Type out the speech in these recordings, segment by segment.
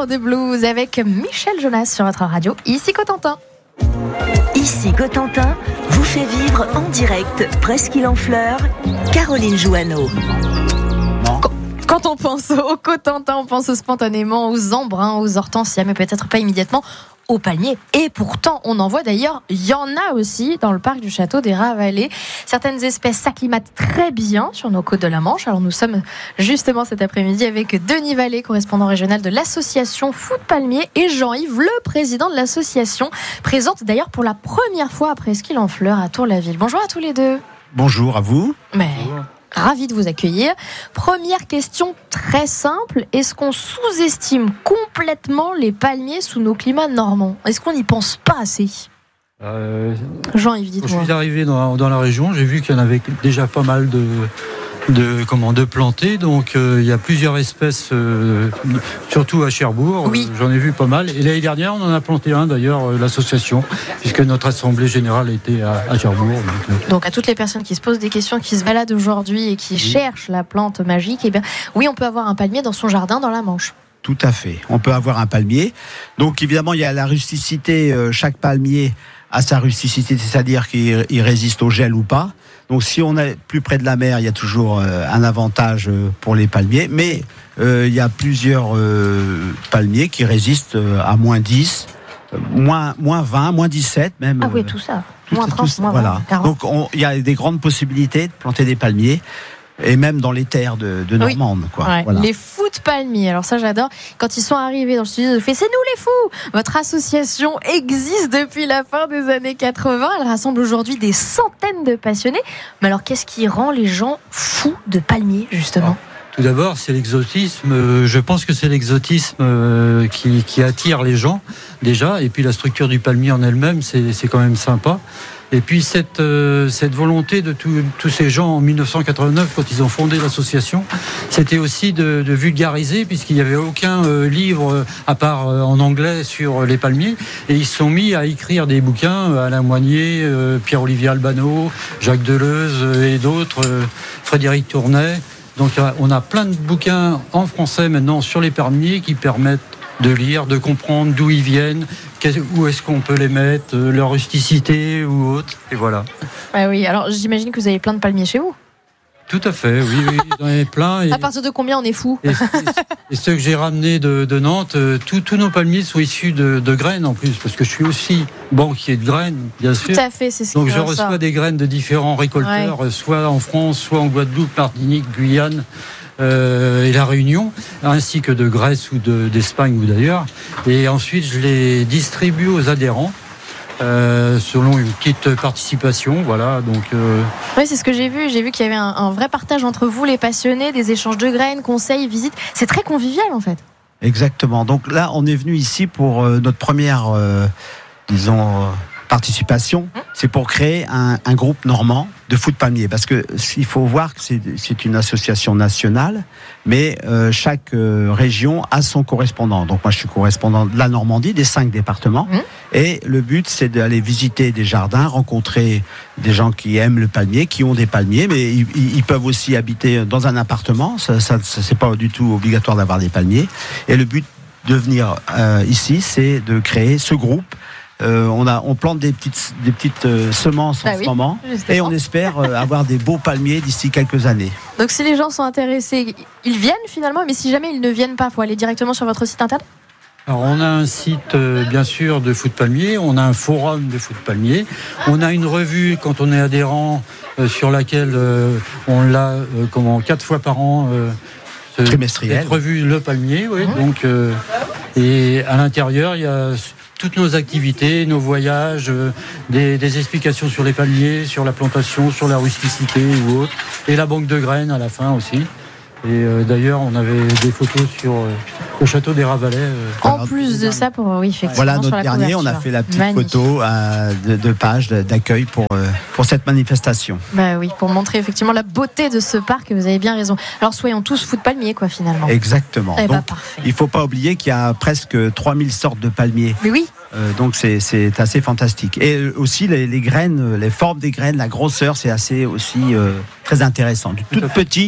Summer de Blues avec Michel Jonas sur votre radio, ici Cotentin. Ici Cotentin vous fait vivre en direct Presqu'île en fleurs, Caroline Jouanneau. Quand on pense au Cotentin, on pense spontanément aux embruns, aux hortensias, mais peut-être pas immédiatement aux palmiers. Et pourtant, on en voit d'ailleurs, il y en a aussi dans le parc du château des Rats-Vallées. Certaines espèces s'acclimatent très bien sur nos côtes de la Manche. Alors nous sommes justement cet après-midi avec Denis Vallée, correspondant régional de l'association Foot Palmier, et Jean-Yves, le président de l'association, présente d'ailleurs pour la première fois à Presqu'île en fleurs à Tour-la-Ville. Bonjour à tous les deux. Bonjour à vous. Ravi de vous accueillir. Première question très simple. Est-ce qu'on sous-estime complètement les palmiers sous nos climats normands ? Est-ce qu'on n'y pense pas assez ? Jean-Yves, dites-moi. Quand je suis arrivé dans la région, j'ai vu qu'il y en avait déjà pas mal de plantés. Donc il y a plusieurs espèces, surtout à Cherbourg. Oui. J'en ai vu pas mal. Et l'année dernière, on en a planté un d'ailleurs, l'association, puisque notre assemblée générale était à Cherbourg. Donc à toutes les personnes qui se posent des questions, qui se baladent aujourd'hui et qui cherchent la plante magique, eh bien, oui, on peut avoir un palmier dans son jardin, dans la Manche. Tout à fait. On peut avoir un palmier. Donc évidemment, il y a la rusticité. Chaque palmier a sa rusticité, c'est-à-dire qu'il résiste au gel ou pas. Donc si on est plus près de la mer, il y a toujours un avantage pour les palmiers. Mais il y a plusieurs palmiers qui résistent à moins 10, moins 20, moins 17 même. Ah oui, tout ça. Moins 30, moins 20, voilà. 40. Donc il y a des grandes possibilités de planter des palmiers. Et même dans les terres de Normande. Oui. Quoi. Ouais. Voilà. Les foot palmiers, alors ça j'adore. Quand ils sont arrivés dans le studio, ils ont fait « C'est nous les fous !» Votre association existe depuis la fin des années 80. Elle rassemble aujourd'hui des centaines de passionnés. Mais alors qu'est-ce qui rend les gens fous de palmiers, justement ? Tout d'abord, c'est l'exotisme. Je pense que c'est l'exotisme qui attire les gens, déjà. Et puis la structure du palmier en elle-même, c'est quand même sympa. Et puis cette volonté de tous ces gens en 1989, quand ils ont fondé l'association, c'était aussi de vulgariser, puisqu'il n'y avait aucun livre, à part en anglais, sur les palmiers. Et ils se sont mis à écrire des bouquins, Alain Moignet, Pierre-Olivier Albano, Jacques Deleuze et d'autres, Frédéric Tournay. Donc on a plein de bouquins en français maintenant sur les palmiers qui permettent de lire, de comprendre d'où ils viennent, où est-ce qu'on peut les mettre, leur rusticité ou autre, et voilà. Ah oui, alors j'imagine que vous avez plein de palmiers chez vous. Tout à fait, oui, j'en ai plein. À partir de combien on est fou ? Et ceux que j'ai ramenés de Nantes, tous nos palmiers sont issus de graines en plus, parce que je suis aussi banquier de graines, bien sûr. Tout à fait, c'est ce Donc qui je reçois des graines de différents récolteurs, soit en France, soit en Guadeloupe, Martinique, Guyane. Et la Réunion, ainsi que de Grèce ou d'Espagne ou d'ailleurs. Et ensuite, je les distribue aux adhérents selon une petite participation. Voilà, donc, Oui, c'est ce que j'ai vu. J'ai vu qu'il y avait un vrai partage entre vous, les passionnés, des échanges de graines, conseils, visites. C'est très convivial, en fait. Exactement. Donc là, on est venu ici pour notre première, participation. C'est pour créer un groupe normand de foot palmier, parce que il faut voir que c'est une association nationale, mais chaque région a son correspondant. Donc moi je suis correspondant de la Normandie, des 5 départements, et le but c'est d'aller visiter des jardins, rencontrer des gens qui aiment le palmier, qui ont des palmiers, mais ils peuvent aussi habiter dans un appartement. Ça c'est pas du tout obligatoire d'avoir des palmiers. Et le but de venir ici, c'est de créer ce groupe. On plante des petites semences en ce moment, justement. Et on espère avoir des beaux palmiers d'ici quelques années. Donc si les gens sont intéressés, ils viennent finalement, mais si jamais ils ne viennent pas, il faut aller directement sur votre site internet. Alors on a un site bien sûr de foot palmier, on a un forum de foot palmier, on a une revue quand on est adhérent sur laquelle on l'a 4 fois par an. Trimestriel. Cette revue Le Palmier, oui. Donc, et à l'intérieur, il y a toutes nos activités, nos voyages, des explications sur les palmiers, sur la plantation, sur la rusticité ou autre, et la banque de graines à la fin aussi. Et d'ailleurs, on avait des photos sur le château des Rats-Vallées. En plus de ça, effectivement. Voilà sur notre la dernier, on a fait la petite photo de page d'accueil pour cette manifestation. Bah oui, pour montrer effectivement la beauté de ce parc, vous avez bien raison. Alors soyons tous foot palmiers, finalement. Exactement. Donc, parfait. Il ne faut pas oublier qu'il y a presque 3000 sortes de palmiers. Mais oui. Donc c'est assez fantastique. Et aussi les graines, les formes des graines, la grosseur, c'est assez aussi très intéressant. Toute petite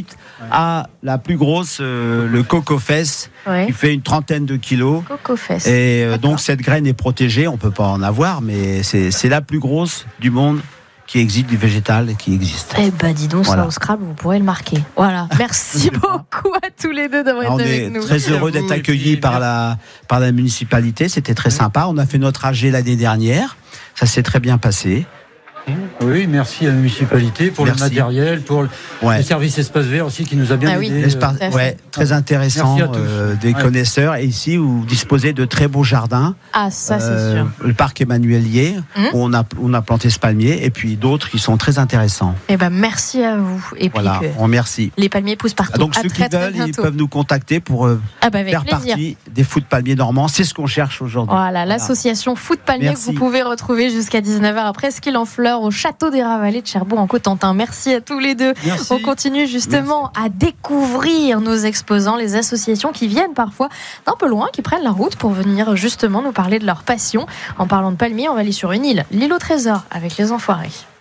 à la plus grosse, le Cocofès, Ouais. qui fait une 30aine de kilos. Cocofès. Et D'accord. donc cette graine est protégée, on peut pas en avoir, mais c'est la plus grosse du monde qui existe, du végétal qui existe. Eh ben dis donc, Voilà. ça au Scrabble, vous pourrez le marquer. Voilà, merci beaucoup à tous les deux d'avoir On été est avec nous. très heureux Merci à d'être vous, et accueillis puis, par la municipalité, c'était très sympa. On a fait notre AG l'année dernière, ça s'est très bien passé. Oui, merci à la municipalité pour Merci. le matériel, pour le Ouais. service espace vert aussi qui nous a bien Ah oui. aidé. L'espace, tout à fait. ouais, très intéressant, Merci à tous. des Ouais. connaisseurs. Et ici, vous disposez de très beaux jardins. Ah, ça c'est sûr. Le parc Emmanuelier, Mhm. où on a planté ce palmier, et puis d'autres qui sont très intéressants. Eh ben merci à vous. Et puis Voilà, que on remercie. les palmiers poussent partout. Donc à ceux très, qui très veulent, ils bientôt. peuvent nous contacter pour Ah bah avec faire plaisir. partie des fous de palmiers normands. C'est ce qu'on cherche aujourd'hui. Voilà, l'association Foot Palmier que Merci. vous pouvez retrouver jusqu'à 19h après Presqu'île en Fleurs au château des Ravalets de Cherbourg en Cotentin. Merci à tous les deux. Merci. On continue justement à découvrir nos exposants, les associations qui viennent parfois d'un peu loin, qui prennent la route pour venir justement nous parler de leur passion. En parlant de palmiers, on va aller sur une île, l'île au trésor avec les Enfoirés.